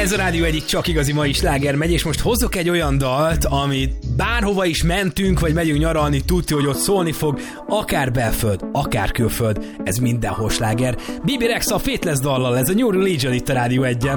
Ez a Rádió egyik csak igazi mai sláger megy, és most hozok egy olyan dalt, amit bárhova is mentünk, vagy megyünk nyaralni, tudja, hogy ott szólni fog, akár belföld, akár külföld, ez mindenhol sláger. Bibi Rexa a Faithless dallal, ez a New Religion itt a Rádió 1-en.